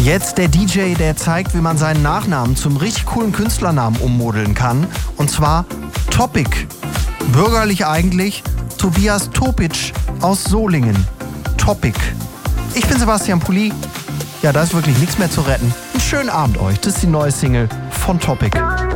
Jetzt der DJ, der zeigt, wie man seinen Nachnamen zum richtig coolen Künstlernamen ummodeln kann. Und zwar Topic. Bürgerlich eigentlich Tobias Topic aus Solingen. Topic. Ich bin Sebastian Pulli. Ja, da ist wirklich nichts mehr zu retten. Einen schönen Abend euch. Das ist die neue Single von Topic.